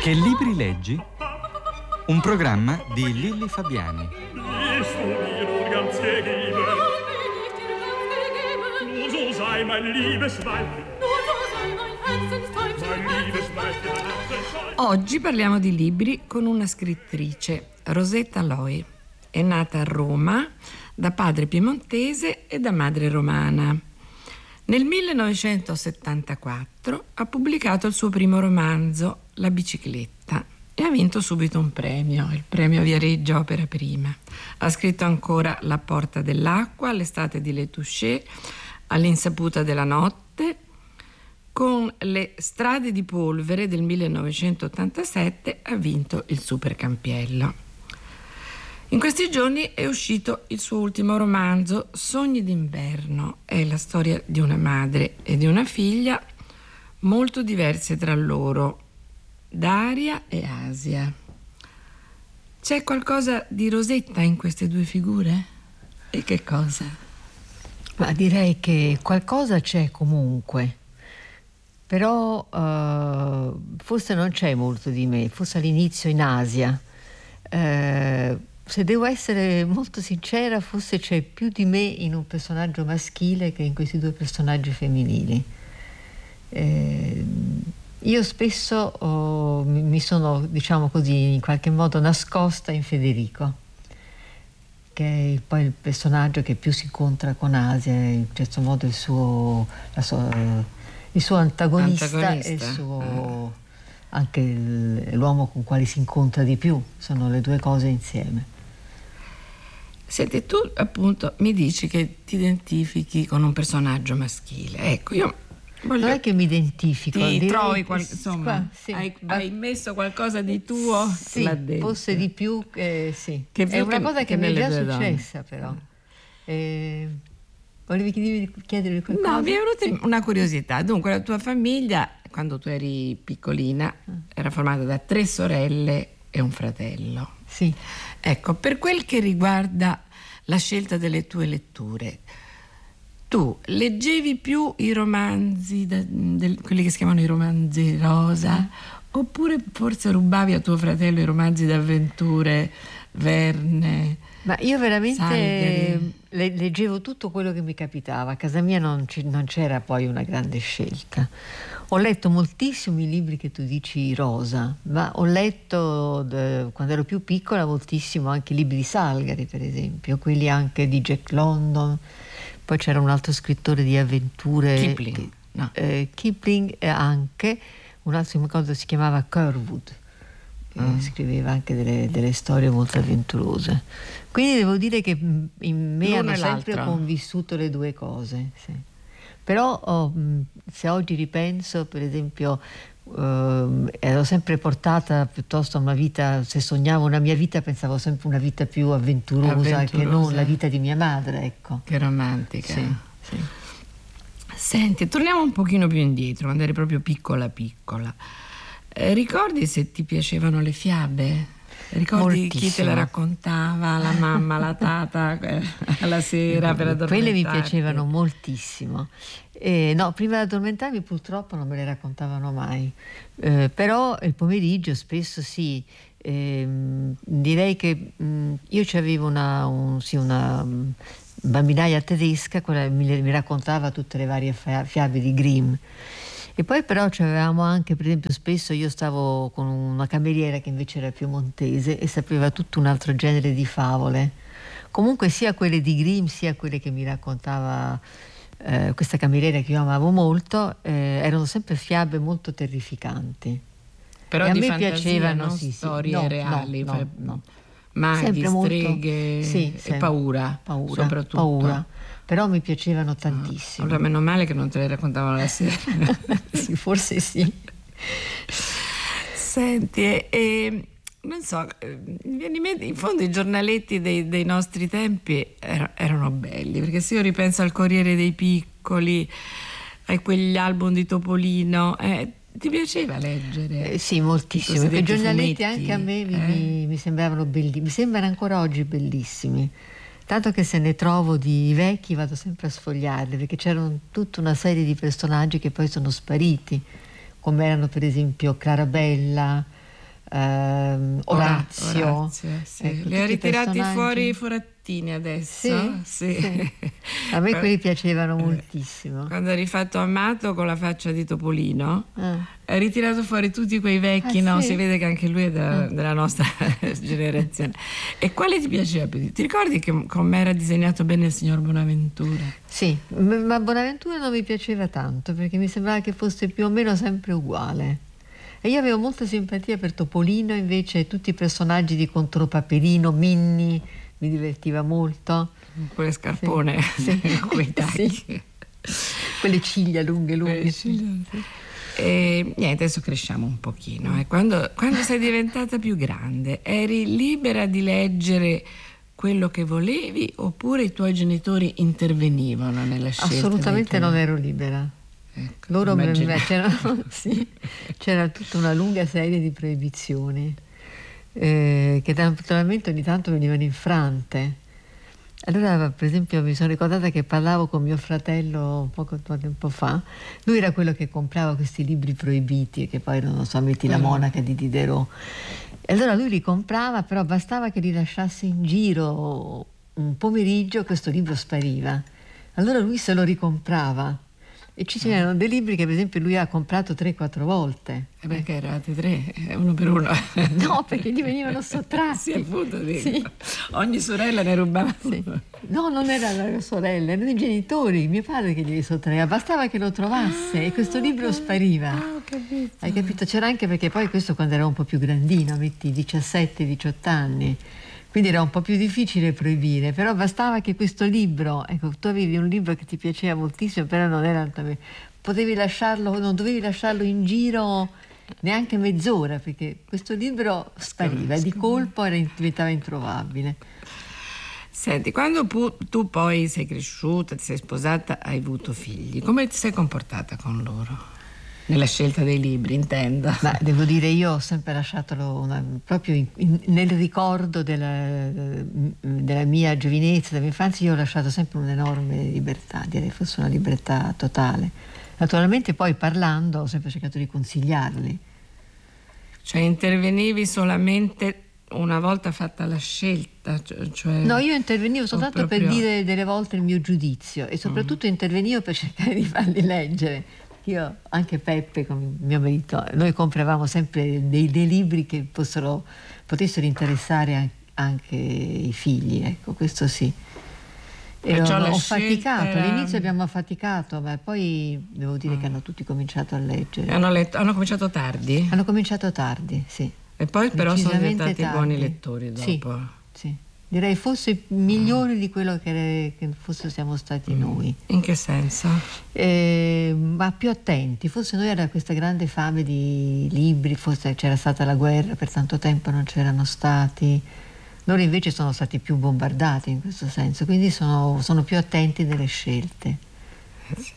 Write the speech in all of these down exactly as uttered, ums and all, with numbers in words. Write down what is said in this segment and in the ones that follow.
Che libri leggi? Un programma di Lilli Fabiani. Oggi parliamo di libri con una scrittrice, Rosetta Loi. È nata a Roma da padre piemontese e da madre romana. Nel millenovecentosettantaquattro ha pubblicato il suo primo romanzo, La bicicletta, e ha vinto subito un premio, il premio Viareggio Opera Prima. Ha scritto ancora La porta dell'acqua, L'estate di Letouché, All'insaputa della notte. Con Le strade di polvere del millenovecentottantasette ha vinto il Supercampiello. In questi giorni è uscito il suo ultimo romanzo, Sogni d'inverno. È la storia di una madre e di una figlia molto diverse tra loro, Daria e Asia. C'è qualcosa di Rosetta in queste due figure? E che cosa? Ma direi che qualcosa c'è comunque, però uh, forse non c'è molto di me, forse all'inizio in Asia. Uh, se devo essere molto sincera, forse c'è più di me in un personaggio maschile che in questi due personaggi femminili. Uh, io spesso oh, mi sono, diciamo così, in qualche modo nascosta in Federico, che è poi il personaggio che più si incontra con Asia, in certo modo il suo, la sua, il suo antagonista, antagonista. E il suo, anche il, l'uomo con quale si incontra di più, sono le due cose insieme. Senti, tu appunto mi dici che ti identifichi con un personaggio maschile. Ecco, io voglio... Non è che mi identifico. Ti trovi, qual... insomma, qua, sì. hai, hai messo qualcosa di tuo sì, là dentro. Forse di più, eh, sì. Che è una che, cosa che, che mi è già donne. successa, però. Eh, volevi chiedere qualcosa? No, mi è venuta sì. una curiosità. Dunque, la tua famiglia, quando tu eri piccolina, era formata da tre sorelle e un fratello. Sì. Ecco, per quel che riguarda la scelta delle tue letture, tu leggevi più i romanzi, da, del, quelli che si chiamano i romanzi rosa, mm. oppure forse rubavi a tuo fratello i romanzi d'avventure, Verne? Ma io veramente le, leggevo tutto quello che mi capitava. A casa mia non, ci, non c'era poi una grande scelta. Ho letto moltissimi libri che tu dici rosa, ma ho letto de, quando ero più piccola moltissimo anche libri di Salgari, per esempio, quelli anche di Jack London. Poi c'era un altro scrittore di avventure, Kipling, che, no. eh, Kipling e anche un altro che mi ricordo si chiamava Curwood, che mm. scriveva anche delle, delle storie molto avventurose. Quindi devo dire che in me L'uno hanno sempre l'altro. convissuto le due cose, sì. Però oh, se oggi ripenso, per esempio, eh, ero sempre portata piuttosto a una vita, se sognavo una mia vita pensavo sempre una vita più avventurosa, avventurosa. Che non la vita di mia madre, ecco. Che romantica. Sì, sì. Senti, torniamo un pochino più indietro, quando eri proprio piccola piccola. Eh, ricordi se ti piacevano le fiabe? Ricordi Moltissimo. Chi te la raccontava, la mamma, la tata, eh, alla sera per addormentarti? Quelle mi piacevano moltissimo. Eh, no, prima di addormentarmi purtroppo non me le raccontavano mai, eh, però il pomeriggio spesso sì. Eh, direi che mh, io c'avevo una, un, sì, una mh, bambinaia tedesca, quella mi, mi raccontava tutte le varie fiabe di Grimm. E poi però c'avevamo anche, per esempio, spesso io stavo con una cameriera che invece era piemontese e sapeva tutto un altro genere di favole. Comunque sia quelle di Grimm sia quelle che mi raccontava eh, questa cameriera che io amavo molto, eh, erano sempre fiabe molto terrificanti. Però e a di me fantasia, piacevano, non sì, storie sì. No, reali, no, no, no. maghi, sempre streghe molto, sì, e paura, paura, soprattutto. Paura. Però mi piacevano tantissimo. Allora meno male che non te le raccontavano la sera. Sì, forse sì. Senti, e, e non so, viene in mente, in fondo i giornaletti dei, dei nostri tempi er, erano belli, perché se io ripenso al Corriere dei Piccoli, a quegli album di Topolino, eh, ti piaceva leggere? Eh, sì, moltissimo. I giornaletti fumetti, anche a me mi, eh? mi, mi sembravano bellissimi, mi sembrano ancora oggi bellissimi. Tanto che se ne trovo di vecchi vado sempre a sfogliarli, perché c'erano tutta una serie di personaggi che poi sono spariti, come erano per esempio Clarabella, ehm, Orazio. Orazio sì. Ecco, li ha ritirati personaggi... fuori i forattini adesso? Sì, sì. sì. A me quelli piacevano moltissimo. Quando ha rifatto Amato con la faccia di Topolino, Ah. ha ritirato fuori tutti quei vecchi, Ah, no? sì? Si vede che anche lui è della, Ah. della nostra generazione. E quale ti piaceva più? Ti ricordi che come era disegnato bene il signor Bonaventura? Sì, m- ma Bonaventura non mi piaceva tanto perché mi sembrava che fosse più o meno sempre uguale. E io avevo molta simpatia per Topolino, invece tutti i personaggi di Contropaperino, Minni, mi divertiva molto. Quelle scarpone, sì, sì. quei tacchi. Sì. Quelle ciglia lunghe lunghe. Quelle ciglia, sì. E niente, adesso cresciamo un pochino. Eh. Quando, quando sei diventata più grande, eri libera di leggere quello che volevi oppure i tuoi genitori intervenivano nella scelta? Assolutamente non ero libera. Ecco, Loro mi, immaginavo. c'era, sì, c'era tutta una lunga serie di proibizioni eh, che naturalmente ogni tanto venivano infrante. Allora, per esempio, mi sono ricordata che parlavo con mio fratello poco tempo fa. Lui era quello che comprava questi libri proibiti, che poi non so, metti La monaca di Diderot. E allora lui li comprava, però bastava che li lasciasse in giro un pomeriggio, questo libro spariva. Allora lui se lo ricomprava. E ci c'erano dei libri che per esempio lui ha comprato tre quattro volte. E perché eravate tre, uno per uno? No, perché gli venivano sottratti. Sì, appunto, dico. Sì. Ogni sorella ne rubava Sì. uno. No, non erano le sorelle, erano i genitori, mio padre che glieli sottraeva, bastava che lo trovasse ah, e questo libro spariva. Ah, ho capito. Hai capito? C'era anche perché poi questo quando era un po' più grandino, metti diciassette diciotto anni, quindi era un po' più difficile proibire, però bastava che questo libro, ecco, tu avevi un libro che ti piaceva moltissimo, però non era potevi lasciarlo, non dovevi lasciarlo in giro neanche mezz'ora, perché questo libro spariva e di colpo era, diventava introvabile. Senti, quando pu- tu poi sei cresciuta, ti sei sposata, hai avuto figli, come ti sei comportata con loro? Nella scelta dei libri, intendo. Ma devo dire, io ho sempre lasciato una, proprio in, in, nel ricordo della, della mia giovinezza, della mia infanzia, io ho lasciato sempre un'enorme libertà, direi fosse una libertà totale. Naturalmente poi parlando ho sempre cercato di consigliarli. Cioè intervenivi solamente una volta fatta la scelta? Cioè, no, io intervenivo soltanto proprio... per dire delle volte il mio giudizio e soprattutto mm. intervenivo per cercare di farli leggere. Io, anche Peppe, con mio marito, noi compravamo sempre dei, dei libri che fossero, potessero interessare anche i figli, ecco, questo sì. E ho, ho faticato, era... all'inizio abbiamo affaticato, ma poi devo dire mm. che hanno tutti cominciato a leggere. Hanno, letto, hanno cominciato tardi? Hanno cominciato tardi, sì. E poi però sono diventati tardi. buoni lettori dopo. Sì, sì. Direi forse migliori mm. di quello che, che forse siamo stati mm. noi. In che senso? Eh, ma più attenti. Forse noi era questa grande fame di libri, forse c'era stata la guerra, per tanto tempo non c'erano stati. Loro invece sono stati più bombardati in questo senso, quindi sono, sono più attenti nelle scelte. Eh sì.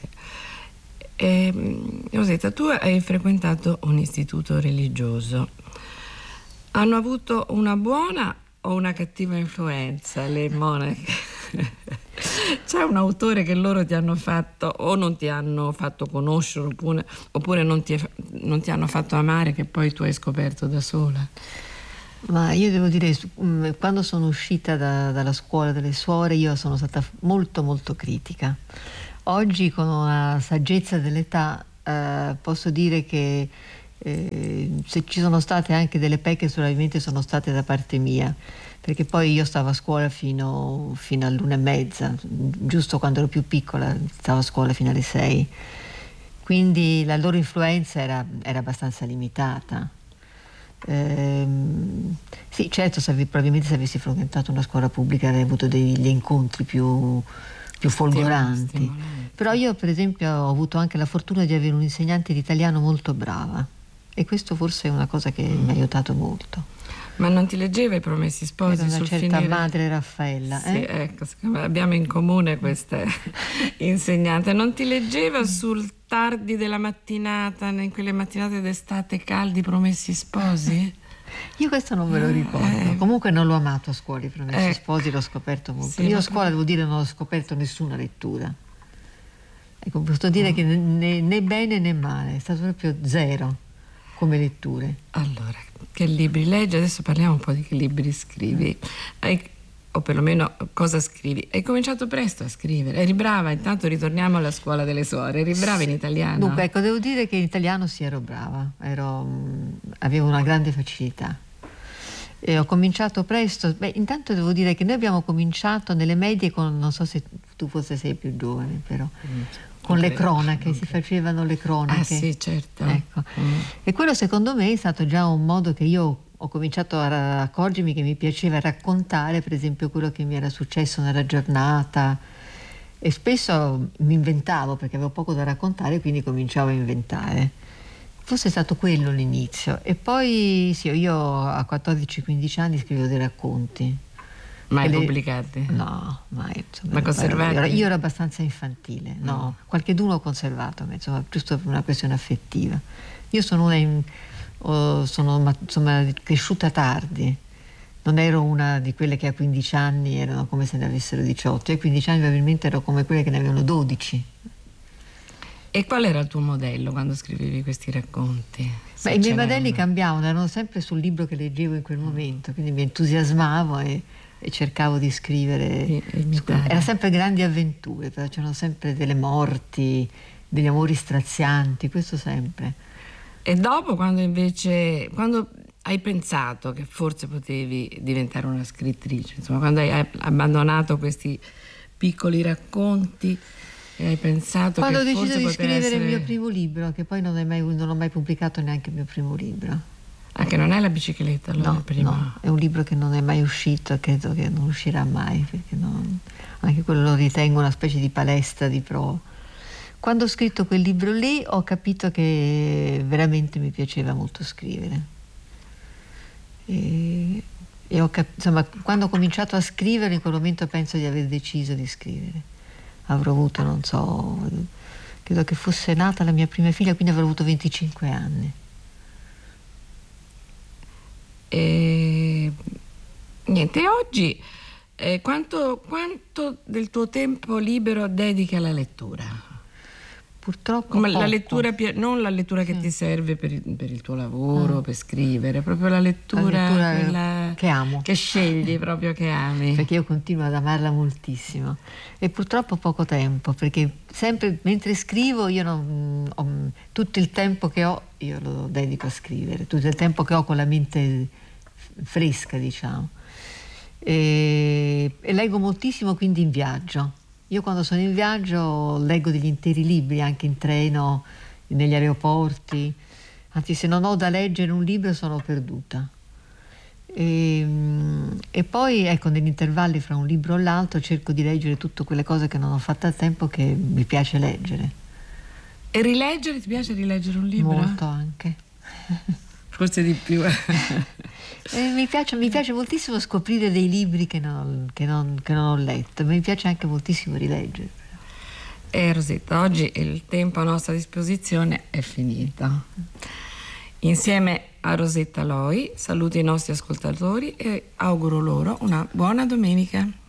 E, Rosetta, tu hai frequentato un istituto religioso. Hanno avuto una buona o una cattiva influenza le monache? C'è un autore che loro ti hanno fatto o non ti hanno fatto conoscere oppure, oppure non, ti, non ti hanno fatto amare che poi tu hai scoperto da sola? Ma io devo dire, quando sono uscita da, dalla scuola delle suore io sono stata molto molto critica. Oggi con una saggezza dell'età eh, posso dire che eh, se ci sono state anche delle pecche probabilmente sono state da parte mia, perché poi io stavo a scuola fino, fino all'una e mezza, giusto quando ero più piccola stavo a scuola fino alle sei, quindi la loro influenza era, era abbastanza limitata. Ehm, sì, certo, se, probabilmente se avessi frequentato una scuola pubblica avrei avuto degli incontri più, più folgoranti. Stimolante. Però io per esempio ho avuto anche la fortuna di avere un insegnante di italiano molto brava e questo forse è una cosa che mm. mi ha aiutato molto. Ma non ti leggeva I Promessi Sposi? Era una sul certa finire... madre Raffaella. Sì, eh? ecco, abbiamo in comune questa insegnante. Non ti leggeva sul tardi della mattinata, in quelle mattinate d'estate caldi, Promessi Sposi? Io questo non me lo ricordo. Eh, Comunque non l'ho amato a scuola, I Promessi eh, Sposi, l'ho scoperto molto. Sì, Io a scuola devo dire non ho scoperto nessuna lettura. Ecco, posso dire oh. che né, né bene né male, è stato proprio zero. come letture? Allora, che libri leggi? Adesso parliamo un po' di che libri scrivi. Hai, o perlomeno cosa scrivi. Hai cominciato presto a scrivere, eri brava, intanto ritorniamo alla scuola delle suore, eri brava in italiano? Dunque, ecco, devo dire che in italiano sì, ero brava, ero, avevo una grande facilità. E ho cominciato presto. Beh, intanto devo dire che noi abbiamo cominciato nelle medie con, non so se tu forse sei più giovane, però, mm. con le cronache, si facevano le cronache. Ah sì, certo. Ecco. Mm. E quello secondo me è stato già un modo che io ho cominciato a accorgermi che mi piaceva raccontare, per esempio, quello che mi era successo nella giornata, e spesso mi inventavo perché avevo poco da raccontare, quindi cominciavo a inventare. Forse è stato quello l'inizio. E poi sì, io a quattordici quindici anni scrivevo dei racconti. Mai le... pubblicati? No, mai. Insomma, ma conservati? Io ero, io ero abbastanza infantile, no. no. Qualcheduno ho conservato, insomma, giusto per una questione affettiva. Io sono una... In... sono insomma cresciuta tardi, non ero una di quelle che a quindici anni erano come se ne avessero diciotto. Io a quindici anni probabilmente ero come quelle che ne avevano dodici. E qual era il tuo modello quando scrivevi questi racconti? Beh, i miei modelli cambiavano, erano sempre sul libro che leggevo in quel momento, quindi mi entusiasmavo e, e cercavo di scrivere. Era sempre grandi avventure, però c'erano sempre delle morti, degli amori strazianti, questo sempre. E dopo, quando invece, quando hai pensato che forse potevi diventare una scrittrice, insomma, quando hai abbandonato questi piccoli racconti e hai pensato quando che ho deciso di scrivere essere... il mio primo libro, che poi non, è mai, non ho mai pubblicato neanche il mio primo libro. Ah, che non è La bicicletta, allora no, prima. No, è un libro che non è mai uscito, credo che non uscirà mai, perché non, anche quello lo ritengo una specie di palestra di prova. Quando ho scritto quel libro lì ho capito che veramente mi piaceva molto scrivere. E, e ho cap- insomma, quando ho cominciato a scrivere, in quel momento penso di aver deciso di scrivere. Avrò avuto, non so, credo che fosse nata la mia prima figlia, quindi avrò avuto venticinque anni. E niente, oggi eh, quanto, quanto del tuo tempo libero dedichi alla lettura? Purtroppo come poco. La lettura, non la lettura che sì. ti serve per il, per il tuo lavoro, ah. per scrivere, proprio la lettura, la lettura quella che amo, che scegli proprio, che ami. Perché io continuo ad amarla moltissimo e purtroppo poco tempo, perché sempre mentre scrivo io non ho, tutto il tempo che ho io lo dedico a scrivere, tutto il tempo che ho con la mente fresca, diciamo, e, e leggo moltissimo, quindi in viaggio. Io quando sono in viaggio leggo degli interi libri, anche in treno, negli aeroporti, anzi se non ho da leggere un libro sono perduta. E, e poi ecco, negli intervalli fra un libro e l'altro cerco di leggere tutte quelle cose che non ho fatto a tempo, che mi piace leggere. E rileggere? Ti piace rileggere un libro? Molto anche. Forse di più. Eh, mi, piace, mi piace moltissimo scoprire dei libri che non, che non, che non ho letto, mi piace anche moltissimo rileggere. E Rosetta, oggi il tempo a nostra disposizione è finito. Insieme a Rosetta Loi saluto i nostri ascoltatori e auguro loro una buona domenica.